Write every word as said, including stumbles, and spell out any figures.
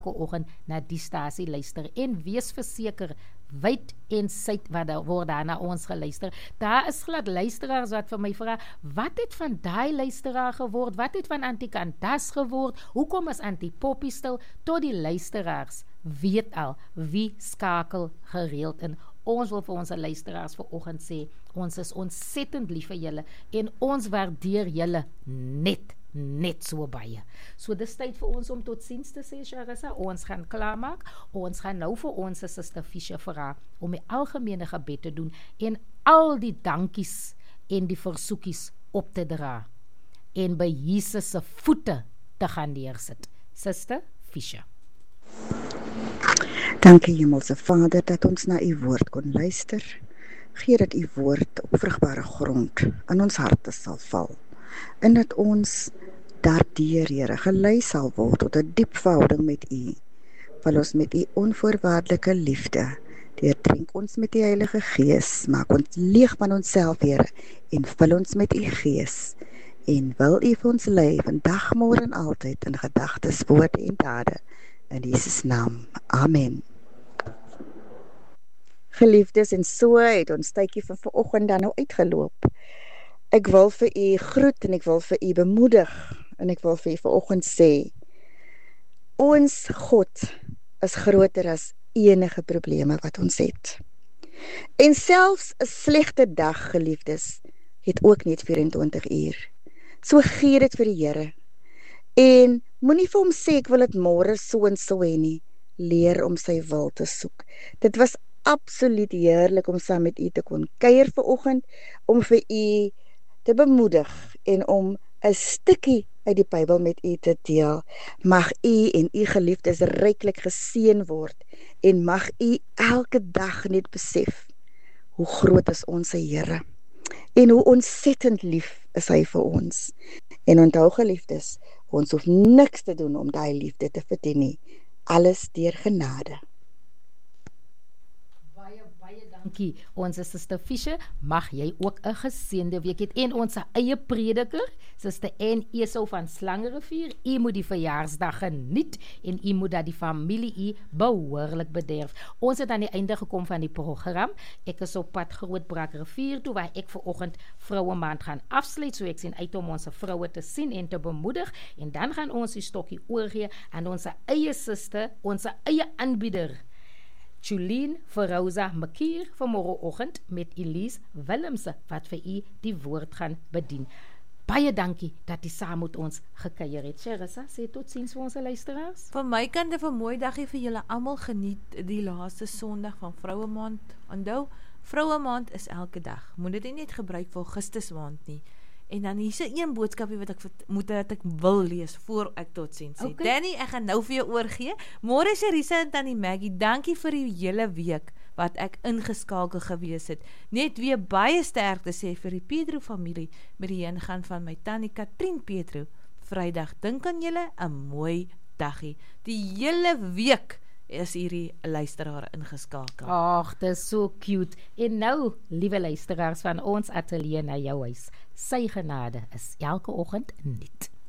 oggend na die stasie luister en wees verseker wyd en suid wat daar word daar na ons geluister. Daar is glad luisteraars wat vir my vra, wat het van daai luisteraar geword? Wat het van Auntie Candas geword? Hoekom is Auntie Poppy stil? Tot die luisteraars weet al wie skakel gereeld in. Ons wil vir ons luisteraars vanoggend sê, ons is ontsettend lief vir julle en ons waardeer julle net net so baie. So dis tyd vir ons om tot ziens te sê, Charissa. Ons gaan klaarmaak. Ons gaan nou vir ons Suster Fischer vra om die algemene gebed te doen en al die dankies en die versoekies op te dra en by Jesus se voete te gaan neersit. Suster Fischer. Dankie Hemelse Vader dat ons na u woord kon luister. Gee dat u woord op vrugbare grond in ons harte sal val. En dat ons daardeur, Here, gelei sal word tot 'n diep verhouding met u. Val ons met u onvoorwaardelike liefde. Deurdrink ons met die Heilige Gees. Maak ons leeg van onsself, Here, en vul ons met u Gees. En wil u vir ons lei vandag, môre en altyd in gedagtes, woorde en dade. In Jesus naam. Amen. Geliefdes, en so het ons tydjie van vanoggend dan nou uitgeloop. Ek wil vir u groet en ek wil vir u bemoedig en ek wil vir u vanoggend sê, ons God is groter as enige probleme wat ons het. En selfs 'n slegte dag, geliefdes, het ook net vyf-en-twintig uur. So gee dit vir die Here. En moenie vir hom sê ek wil dit môre so en so hê nie. Leer om sy wil te soek. Dit was absoluut heerlik om saam met u te kon kuier vanoggend, om vir u te bemoedig en om 'n stukkie uit die Bybel met u te deel. Mag u en u geliefdes ryklik geseën word en mag u elke dag net besef hoe groot is ons Here en hoe ontsettend lief is hy vir ons. En onthou geliefdes, ons hoef niks te doen om daai liefde te verdien nie. Alles deur genade. Dankie, ons Suster Fischer, mag jy ook 'n geseënde week hê en ons eie prediker, Suster N. Esau van Slangerivier, u moet die verjaarsdag geniet en u moet dat die familie u behoorlik bederf. Ons het aan die einde gekom van die program. Ek is op pad Grootbrakrivier toe waar ek vanoggend vroue maand gaan afsluit, so ek sien uit om ons vroue te sien en te bemoedig en dan gaan ons die stokkie oorgee aan ons eie suster, ons eie aanbieder Julien Verouza Makier van môreoggend met Elise Willemse wat vir u die woord gaan bedien. Baie dankie dat u saam met ons gekuier het. Charissa, sê totsiens vir ons luisteraars. Van my kant 'n mooi dagie vir julle almal. Geniet die laaste Sondag van Vroue Maand. Onthou, Vroue Maand is elke dag. Moet dit nie net gebruik vir Augustus maand nie. En dan hier's 'n een boodskapie wat ek moet dat ek wil lees voor ek totsiens sê. Okay. Danny, ek gaan nou vir jou oorgee. Môre is Risa en Tannie Maggie. Dankie vir die hele week wat ek ingeskakel gewees het. Net weer baie sterkte sê vir die Pedro familie met die heengaan van my Tannie Katrien Pedro. Vrydag, dink aan julle 'n mooi dagie. Die hele week is hierdie luisteraar ingeskakel. Ag, dit is so cute. En nou, liewe luisteraars van ons ateljee na jou huis. Sy genade is elke oggend nuut.